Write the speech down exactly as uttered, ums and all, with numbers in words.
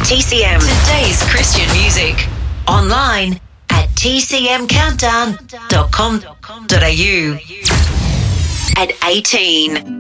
T C M. Today's Christian music. Online at t c m countdown dot com dot a u. At eighteen.